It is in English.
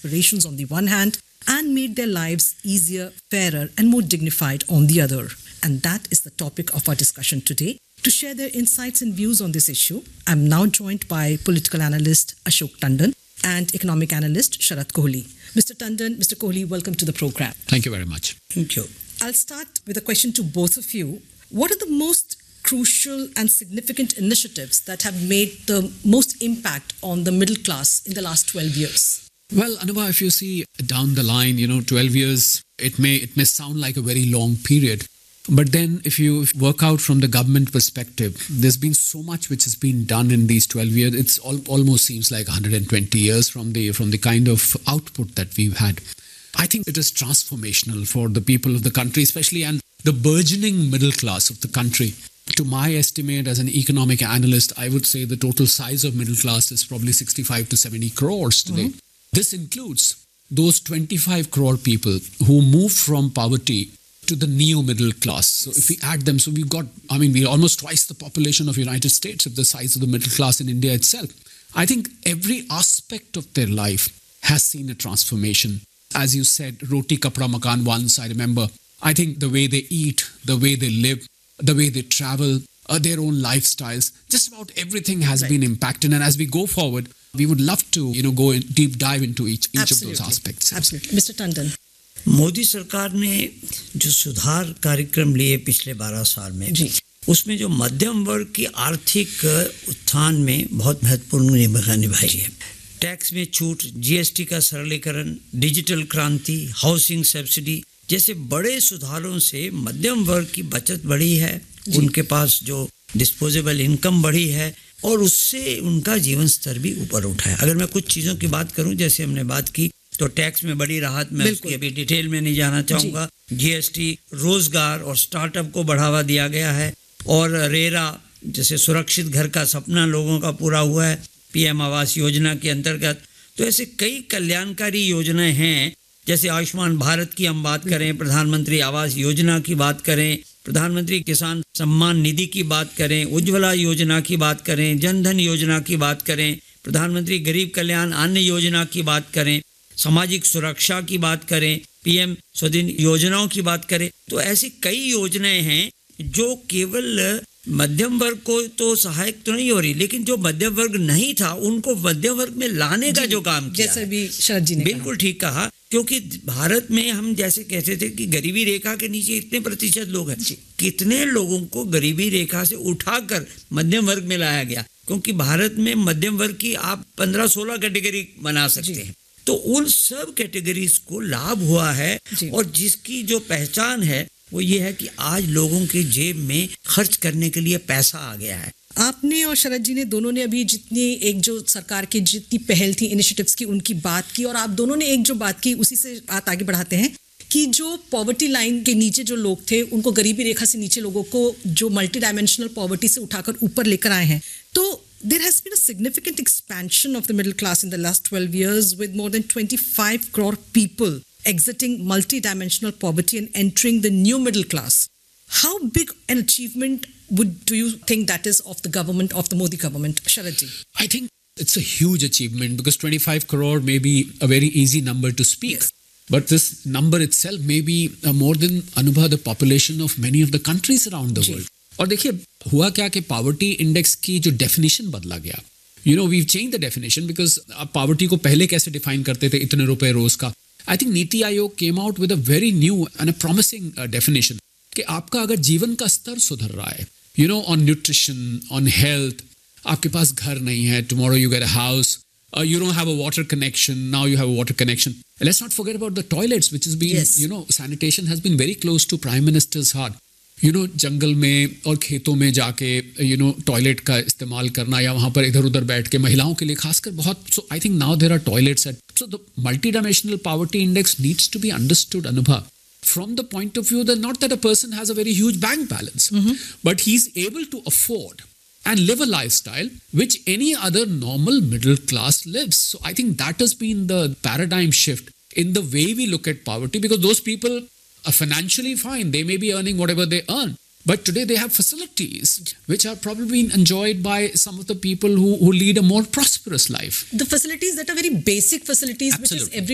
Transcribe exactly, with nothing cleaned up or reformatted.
aspirations on the one hand and made their lives easier, fairer, and more dignified on the other. And that is the topic of our discussion today. To share their insights and views on this issue, I'm now joined by political analyst Ashok Tandon and economic analyst Sharat Kohli. Mister Tandon, Mister Kohli, welcome to the program. Thank you very much. Thank you. I'll start with a question to both of you. What are the most crucial and significant initiatives that have made the most impact on the middle class in the last twelve years? Well, Anubha, if you see down the line, you know, twelve years, it may it may sound like a very long period. But then if you work out from the government perspective, there's been so much which has been done in these twelve years. It's all, almost seems like one hundred twenty years from the from the kind of output that we've had. I think it is transformational for the people of the country, especially and the burgeoning middle class of the country. To my estimate as an economic analyst, I would say the total size of middle class is probably sixty-five to seventy crores today. Mm-hmm. This includes those twenty-five crore people who moved from poverty to the neo middle class. So if we add them, so we've got, I mean, we're almost twice the population of United States, of the size of the middle class in India itself. I think every aspect of their life has seen a transformation. As you said, roti kapda makan once, I remember. I think the way they eat, the way they live, the way they travel, uh, their own lifestyles, just about everything has right. been impacted. And as we go forward, we would love to, you know, go in deep dive into each, each of those aspects. Absolutely. Mister Tandon. Modi सरकार ने जो सुधार कार्यक्रम लिए पिछले बारह साल में उसमें जो मध्यम वर्ग की आर्थिक उत्थान में बहुत महत्वपूर्ण भूमिका निभाई है. टैक्स में छूट, जीएसटी का सरलीकरण, डिजिटल क्रांति, हाउसिंग सब्सिडी जैसे बड़े सुधारों से मध्यम वर्ग की बचत बढ़ी है, उनके पास जो डिस्पोजेबल इनकम बढ़ी है और उससे उनका जीवन स्तर भी ऊपर उठा है. अगर मैं कुछ चीज़ों की बात करूं, जैसे हमने बात की तो टैक्स में बड़ी राहत, मैं उसकी अभी डिटेल में नहीं जाना चाहूँगा. जीएसटी, रोजगार और स्टार्टअप को बढ़ावा दिया गया है और रेरा जैसे सुरक्षित घर का सपना लोगों का पूरा हुआ है पीएम आवास योजना के अंतर्गत. तो ऐसे कई कल्याणकारी योजनाएं हैं, जैसे आयुष्मान भारत की हम बात करें, प्रधानमंत्री आवास योजना की बात करें, प्रधानमंत्री किसान सम्मान निधि की बात करें, उज्ज्वला योजना की बात करें, जनधन योजना की बात करें, प्रधानमंत्री गरीब कल्याण अन्न योजना की बात करें, सामाजिक सुरक्षा की बात करें, पीएम स्वनिधि योजनाओं की बात करें. तो ऐसी कई योजनाएं हैं जो केवल मध्यम वर्ग को तो सहायक तो नहीं हो रही, लेकिन जो मध्यम वर्ग नहीं था उनको मध्यम वर्ग में लाने का जो काम किया, जैसे भी शरद जी ने बिल्कुल ठीक कहा. क्योंकि भारत में हम जैसे कहते थे कि गरीबी रेखा के नीचे इतने प्रतिशत लोग हैं, कितने लोगों को गरीबी रेखा से उठाकर मध्यम वर्ग में लाया गया. क्योंकि भारत में मध्यम वर्ग की आप पंद्रह सोलह कैटेगरी बना सकते हैं. तो उन सब कैटेगरीज को लाभ हुआ है और जिसकी जो पहचान है वो ये है कि आज लोगों के जेब में खर्च करने के लिए पैसा आ गया है. आपने और शरद जी ने दोनों ने अभी जितनी एक जो सरकार की जितनी पहल थी इनिशिएटिव्स की उनकी बात की, और आप दोनों ने एक जो बात की उसी से बात आगे बढ़ाते हैं कि जो पॉवर्टी लाइन के नीचे जो लोग थे उनको गरीबी रेखा से नीचे लोगों को जो मल्टी डायमेंशनल पॉवर्टी से उठाकर ऊपर लेकर आए हैं. तो there has been a significant expansion of the middle class in the last twelve years, with more than twenty-five crore people exiting multi-dimensional poverty and entering the new middle class. How big an achievement would do you think that is of the government, of the Modi government, Sharad ji? I think it's a huge achievement because twenty-five crore may be a very easy number to speak. Yes. But this number itself may be uh, more than Anubha, the population of many of the countries around the world. और देखिए हुआ क्या कि poverty index की जो definition बदला गया. You know we change the definition because आप पावर्टी को पहले कैसे डिफाइन करते थे, इतने रुपए रोज का. I think NITI Aayog came out with a very new and a promising definition कि आपका अगर जीवन का स्तर सुधर रहा है, you know on nutrition, on health, आपके पास घर नहीं है, tomorrow you get a house, you don't have a water connection, now you have a water connection. Let's not forget about the toilets, which has been, yes. you know, sanitation has been very close to Prime Minister's heart. You know जंगल में और खेतों में जाके you know toilet का इस्तेमाल करना या वहाँ पर इधर उधर बैठ के महिलाओं के लिए खासकर बहुत. सो I think now there are toilets eight. So the multi dimensional poverty index needs to be understood, अनुभव, from the point of view that not that a person has a very huge bank balance, mm-hmm. but he's able to afford and live a lifestyle which any other normal middle class lives. So I think that has been the paradigm shift in the way we look at poverty, because those people are financially fine. They may be earning whatever they earn, but today they have facilities which are probably enjoyed by some of the people who, who lead a more prosperous life. The facilities that are very basic facilities, Absolutely. which is every